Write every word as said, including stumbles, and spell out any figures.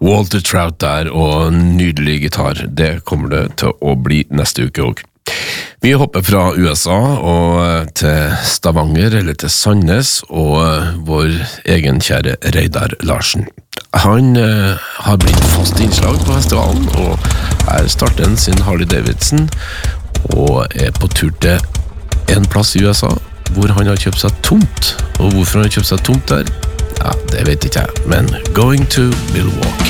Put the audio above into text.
Walter Trout der, og nydelig gitar. Det kommer det til å bli neste uke også. Vi hopper fra U S A og til Stavanger, eller til Sandnes, og vår egen kjære Reidar Larsen. Han uh, har blitt fast innslag på festivalen, og her starter han sin Harley Davidson, og er på tur til en plass i U S A, hvor han har kjøpt seg tomt. Og hvorfor han har kjøpt seg tomt der? Ja, det vet ikke jeg, men Going to Milwaukee.